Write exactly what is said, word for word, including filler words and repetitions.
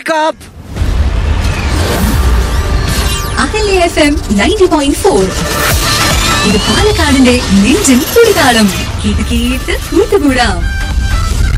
wake up. Ahalya F M ninety point four. ഇത് പാലക്കാടിന്റെ നെഞ്ചിൻ തുടിതാളം. കേട്ട് കേട്ട് കൂട്ടുകൂടാം.